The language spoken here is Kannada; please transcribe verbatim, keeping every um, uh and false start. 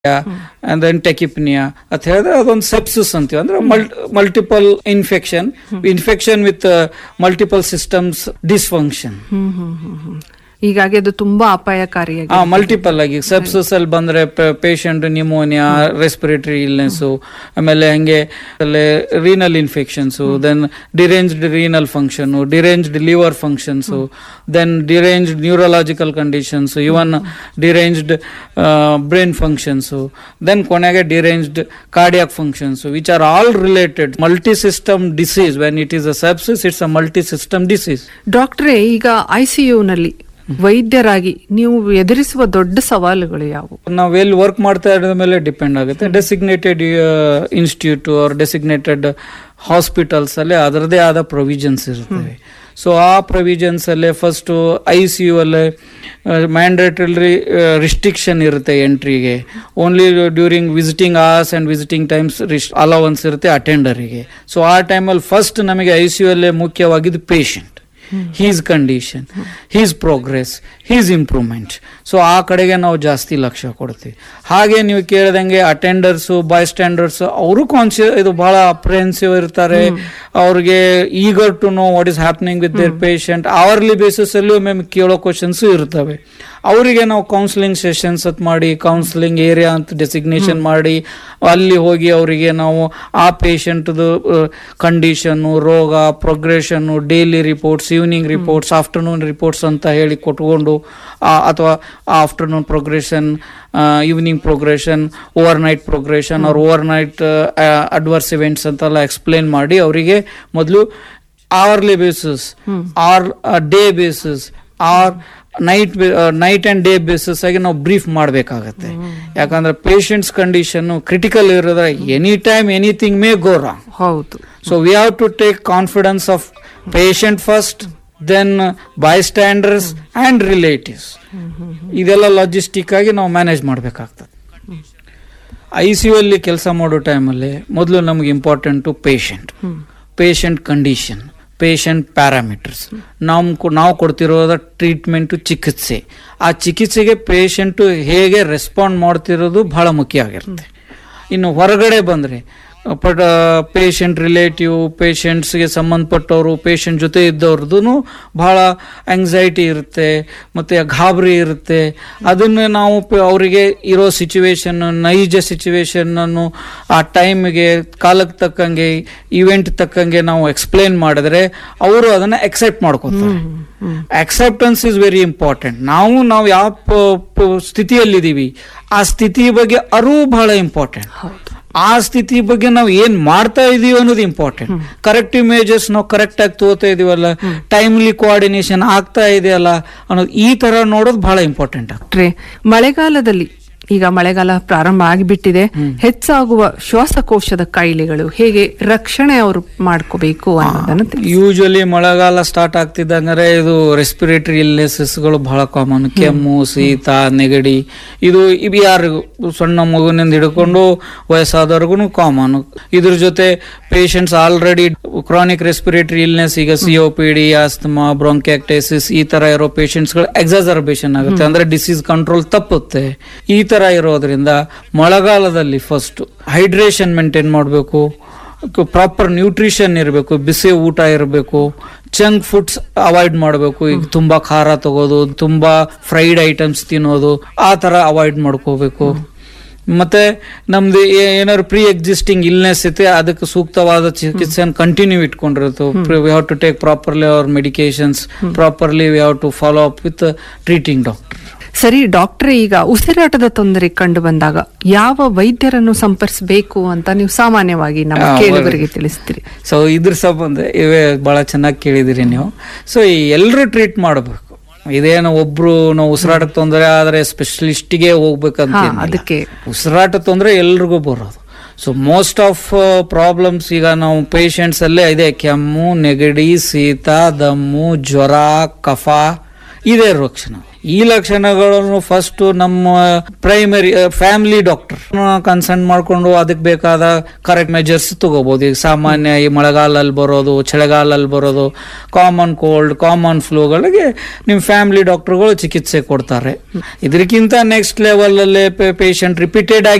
ಅಂಡ್ ದೆನ್ ಟೆಕಿಪ್ನಿಯಾ ಅಂತ ಹೇಳಿದ್ರೆ ಅದೊಂದು ಸೆಪ್ಸಿಸ್ ಅಂತೀವಿ. ಅಂದ್ರೆ multiple infection infection with multiple systems dysfunction. ಹೀಗಾಗಿ ಅದು ತುಂಬಾ ಅಪಾಯಕಾರಿಯಾಗಿ ಮಲ್ಟಿಪಲ್ ಆಗಿ ಸೆಪ್ಸಿಸ್ ಅಲ್ಲಿ ಬಂದ್ರೆ ಪೇಷಂಟ್ ನ್ಯೂಮೋನಿಯಾ, ರೆಸ್ಪಿರೇಟರಿ ಇಲ್ನೆಸ್, ಆಮೇಲೆ ಹಂಗೆ renal infections, then deranged renal function, deranged liver functions, then deranged neurological conditions, ಇವನ್ ಡಿರೇಂಜ್ಡ್ ಬ್ರೈನ್ ಫಂಕ್ಷನ್ಸ್, ದೆನ್ ಕೊನೆಗೆ deranged cardiac functions, which are all related multi system disease. When it is a sepsis, it's a multi system disease. ಡಾಕ್ಟ್ರೇ, ಈಗ ಐಸಿಯು ನಲ್ಲಿ ವೈದ್ಯರಾಗಿ ನೀವು ಎದುರಿಸುವ ದೊಡ್ಡ ಸವಾಲುಗಳು ಯಾವುವು? ನಾವು ಎಲ್ಲಿ ವರ್ಕ್ ಮಾಡ್ತಾ ಇರೋದ್ರ ಮೇಲೆ ಡಿಪೆಂಡ್ ಆಗುತ್ತೆ. Designated institute R designated hospitals ಅಲ್ಲಿ ಅದರದೇ ಆದ ಪ್ರೊವಿಷನ್ಸ್ ಇರ್ತವೆ. ಸೊ ಆ ಪ್ರೊವಿಷನ್ಸ್ ಅಲ್ಲೇ ಫಸ್ಟ್ ಐ ಸಿ ಯು ಅಲ್ಲೇ ಮ್ಯಾಂಡೇಟರಿ ರಿಸ್ಟ್ರಿಕ್ಷನ್ ಇರುತ್ತೆ ಎಂಟ್ರಿಗೆ. Only during visiting hours and visiting times allowance ಇರುತ್ತೆ ಅಟೆಂಡರಿಗೆ. ಸೊ ಆ ಟೈಮಲ್ಲಿ ಫಸ್ಟ್ ನಮಗೆ ಐ ಸಿ ಯು ಅಲ್ಲೇ ಮುಖ್ಯವಾಗಿದ್ದು patient, he's condition, he's progress, he's improvement. So ಆ ಕಡೆಗೆ ನಾವು ಜಾಸ್ತಿ ಲಕ್ಷ್ಯ ಕೊಡ್ತೀವಿ. ಹಾಗೆ ನೀವು ಕೇಳಿದಂಗೆ ಅಟೆಂಡರ್ಸು, ಬೈ ಸ್ಟ್ಯಾಂಡರ್ಸ್ ಅವರು ಕಾನ್ಶಿಯಸ್ ಇದು ಬಹಳ ಅಪ್ರೆಹೆನ್ಸಿವ್ ಇರ್ತಾರೆ. ಅವ್ರಿಗೆ eager to know what is happening with their patient. Hourly basis ಅಲ್ಲಿ ಒಮ್ಮೆ ಕೇಳೋ ಕ್ವಶನ್ಸ್ ಇರ್ತವೆ. ಅವರಿಗೆ ನಾವು ಕೌನ್ಸಿಲಿಂಗ್ ಸೆಷನ್ಸ್ ಅಂತ ಮಾಡಿ, ಕೌನ್ಸಿಲಿಂಗ್ ಏರಿಯಾ ಅಂತ ಡೆಸಿಗ್ನೇಷನ್ ಮಾಡಿ, ಅಲ್ಲಿ ಹೋಗಿ ಅವರಿಗೆ ನಾವು ಆ ಪೇಷಂಟ್ದು ಕಂಡೀಷನ್ನು, ರೋಗ, ಪ್ರೋಗ್ರೆಷನ್ನು, daily reports, evening reports, afternoon reports ಅಂತ ಹೇಳಿ ಕೊಟ್ಕೊಂಡು, ಅಥವಾ afternoon progression, evening progression, over night progression R over night adverse events ಅಂತೆಲ್ಲ ಎಕ್ಸ್ಪ್ಲೇನ್ ಮಾಡಿ ಅವರಿಗೆ ಮೊದಲು hourly basis R day basis R night night and day basis ಆಗಿ ನಾವು ಬ್ರೀಫ್ ಮಾಡಬೇಕಾಗತ್ತೆ. ಯಾಕಂದ್ರೆ patients condition critical ಇರೋದ್ರೆ any time anything May go wrong. ಹೌದು. So we have to take confidence of patient first, then by ಸ್ಟ್ಯಾಂಡರ್ಸ್ and relatives. ಇದೆಲ್ಲ ಲಾಜಿಸ್ಟಿಕ್ ಆಗಿ ನಾವು ಮ್ಯಾನೇಜ್ ಮಾಡಬೇಕಾಗ್ತದೆ. ಐ ಸಿ ಯು ಅಲ್ಲಿ ಕೆಲಸ ಮಾಡೋ ಟೈಮಲ್ಲಿ ಮೊದಲು ನಮ್ಗೆ important patient, patient condition, patient parameters, ನಾವು ನಾವು ಕೊಡ್ತಿರೋದ ಟ್ರೀಟ್ಮೆಂಟು, ಚಿಕಿತ್ಸೆ. ಆ ಚಿಕಿತ್ಸೆಗೆ ಪೇಷಂಟು ಹೇಗೆ ರೆಸ್ಪಾಂಡ್ ಮಾಡ್ತಿರೋದು ಬಹಳ ಮುಖ್ಯ ಆಗಿರುತ್ತೆ. ಇನ್ನು ಹೊರಗಡೆ ಬಂದರೆ ಬಟ್ ಪೇಷಂಟ್ ರಿಲೇಟಿವ್, ಪೇಷಂಟ್ಸ್ಗೆ ಸಂಬಂಧಪಟ್ಟವರು, ಪೇಷಂಟ್ ಜೊತೆ ಇದ್ದವ್ರದ್ದು ಬಹಳ ಆಂಗ್ಸೈಟಿ ಇರುತ್ತೆ, ಮತ್ತು ಗಾಬರಿ ಇರುತ್ತೆ. ಅದನ್ನು ನಾವು ಅವರಿಗೆ ಇರೋ ಸಿಚುವೇಶನ್, ನೈಜ ಸಿಚುವೇಶನ್ನನ್ನು ಆ ಟೈಮಿಗೆ, ಕಾಲಕ್ಕೆ ತಕ್ಕಂಗೆ, ಇವೆಂಟ್ ತಕ್ಕಂಗೆ ನಾವು ಎಕ್ಸ್ಪ್ಲೇನ್ ಮಾಡಿದ್ರೆ ಅವರು ಅದನ್ನು ಅಕ್ಸೆಪ್ಟ್ ಮಾಡ್ಕೊತಾರೆ. Acceptance is very important. ನಾವು ನಾವು ಯಾವ ಸ್ಥಿತಿಯಲ್ಲಿದ್ದೀವಿ ಆ ಸ್ಥಿತಿ ಬಗ್ಗೆ ಅರಿವು ಬಹಳ ಇಂಪಾರ್ಟೆಂಟ್. ಆ ಸ್ಥಿತಿ ಬಗ್ಗೆ ನಾವು ಏನ್ ಮಾಡ್ತಾ ಇದೀವಿ ಅನ್ನೋದು ಇಂಪಾರ್ಟೆಂಟ್. ಕರೆಕ್ಟಿವ್ ಮೇಜರ್ಸ್ ನಾವು ಕರೆಕ್ಟ್ ಆಗಿ ತಗೋತಾ ಇದೀವಲ್ಲ, ಟೈಮ್ಲಿ ಕೋಆರ್ಡಿನೇಷನ್ ಆಗ್ತಾ ಇದೆಯಲ್ಲ ಅನ್ನೋದು, ಈ ತರ ನೋಡೋದು ಬಹಳ ಇಂಪಾರ್ಟೆಂಟ್ ಆಗ್ತದೆ. ಮಳೆಗಾಲದಲ್ಲಿ ಈಗ ಮಳೆಗಾಲ ಪ್ರಾರಂಭ ಆಗಿಬಿಟ್ಟಿದೆ, ಹೆಚ್ಚಾಗುವ ಶ್ವಾಸಕೋಶದ ಕಾಯಿಲೆಗಳು ಹೇಗೆ ರಕ್ಷಣೆ ಅವರು ಮಾಡ್ಕೋಬೇಕು ಅನ್ನೋದನ್ನು ಯೂಶಲಿ ಮಳೆಗಾಲ ಸ್ಟಾರ್ಟ್ ಆಗ್ತಿದ್ದಂಗಾರೆ ಇದು ರೆಸ್ಪಿರೇಟರಿ ಇಲ್ನೆಸಸ್ಗಳು ಬಹಳ ಕಾಮನ್. ಕೆಮ್ಮು, ಶೀತ, ನೆಗಡಿ, ಇದು ಇವು ಯಾರಿಗೂ ಸಣ್ಣ ಮಗುವಿನಿಂದ ಹಿಡ್ಕೊಂಡು ವಯಸ್ಸಾದವ್ರಿಗೂ ಕಾಮನ್. ಇದ್ರ ಜೊತೆ patients already chronic respiratory illness, ಈಗ C O P D, asthma, ಬ್ರಾಂಕ್ಯಾಕ್ಟೈಸಿಸ್ ಈ ತರ ಇರೋ ಪೇಷಂಟ್ಸ್ಗಳು ಎಕ್ಸಾಜರ್ಬೇಷನ್ ಆಗುತ್ತೆ, ಅಂದ್ರೆ ಡಿಸೀಸ್ ಕಂಟ್ರೋಲ್ ತಪ್ಪುತ್ತೆ. ಈ ತರ ಇರೋದ್ರಿಂದ ಮಳೆಗಾಲದಲ್ಲಿ ಫಸ್ಟ್ ಹೈಡ್ರೇಷನ್ ಮೇಂಟೈನ್ ಮಾಡಬೇಕು, ಪ್ರಾಪರ್ ನ್ಯೂಟ್ರಿಷನ್ ಇರಬೇಕು, ಬಿಸಿ ಊಟ ಇರಬೇಕು, ಜಂಕ್ ಫುಡ್ಸ್ ಅವಾಯ್ಡ್ ಮಾಡಬೇಕು. ಈಗ ತುಂಬಾ ಖಾರ ತಗೋದು, ತುಂಬಾ ಫ್ರೈಡ್ ಐಟಮ್ಸ್ ತಿನ್ನೋದು, ಆ ತರ ಅವಾಯ್ಡ್ ಮಾಡ್ಕೋಬೇಕು. ಮತ್ತೆ ನಮ್ದು ಏನಾದ್ರು ಪ್ರೀ ಎಕ್ಸಿಸ್ಟಿಂಗ್ ಇಲ್ನೆಸ್ ಐತೆ ಅದಕ್ಕೆ ಸೂಕ್ತವಾದ ಚಿಕಿತ್ಸೆಯನ್ನು continue ಇಟ್ಕೊಂಡಿರುತ್ತೆ. We have to take properly hour medications, properly we have to follow up with treating doctor. ಸರಿ ಡಾಕ್ಟ್ರೇ, ಈಗ ಉಸಿರಾಟದ ತೊಂದರೆ ಕಂಡು ಬಂದಾಗ ಯಾವ ವೈದ್ಯರನ್ನು ಸಂಪರ್ಕಿಸಬೇಕು ಅಂತ ನೀವು ಸಾಮಾನ್ಯವಾಗಿ ನಮ್ಮ ಕೇಳುಗರಿಗೆ ತಿಳಿಸ್ತೀರಿ? ಸೊ ಇದ್ರ ಸಂಬಂಧ ಇವೇ ಬಹಳ ಚೆನ್ನಾಗಿ ಕೇಳಿದಿರಿ ನೀವು. ಸೊ ಎಲ್ಲರೂ ಟ್ರೀಟ್ ಮಾಡಬೇಕು. ಇದೇನು ಒಬ್ರು ನಾವು ಉಸಿರಾಟ ತೊಂದರೆ ಆದ್ರೆ ಸ್ಪೆಷಲಿಸ್ಟ್ಗೆ ಹೋಗ್ಬೇಕಂತ, ಅದಕ್ಕೆ ಉಸಿರಾಟ ತೊಂದರೆ ಎಲ್ರಿಗೂ ಬರೋದು. ಸೊ ಮೋಸ್ಟ್ ಆಫ್ ಪ್ರಾಬ್ಲಮ್ಸ್ ಈಗ ನಾವು ಪೇಷಂಟ್ಸ್ ಅಲ್ಲೇ ಇದೆ, ಕೆಮ್ಮು, ನೆಗಡಿ, ಶೀತ, ದಮ್ಮು, ಜ್ವರ, ಕಫ, ಇದೇ ಲಕ್ಷಣ. ಈ ಲಕ್ಷಣಗಳನ್ನು ಫಸ್ಟ್ ನಮ್ಮ ಪ್ರೈಮರಿ ಫ್ಯಾಮಿಲಿ ಡಾಕ್ಟರ್ ಕನ್ಸಲ್ಟ್ ಮಾಡ್ಕೊಂಡು ಅದಕ್ಕೆ ಬೇಕಾದ ಕರೆಕ್ಟ್ ಮೆಜರ್ಸ್ ತಗೋಬಹುದು. ಈಗ ಸಾಮಾನ್ಯ ಈ ಮಳೆಗಾಲಲ್ಲಿ ಬರೋದು, ಚಳಿಗಾಲಲ್ಲಿ ಬರೋದು, ಕಾಮನ್ ಕೋಲ್ಡ್, ಕಾಮನ್ ಫ್ಲೂಗಳಿಗೆ ನಿಮ್ಮ ಫ್ಯಾಮಿಲಿ ಡಾಕ್ಟರ್ಗಳು ಚಿಕಿತ್ಸೆ ಕೊಡ್ತಾರೆ. ಇದಕ್ಕಿಂತ ನೆಕ್ಸ್ಟ್ ಲೆವೆಲ್ ಅಲ್ಲಿ ಪೇಷಂಟ್ ರಿಪೀಟೆಡ್ ಆಗಿ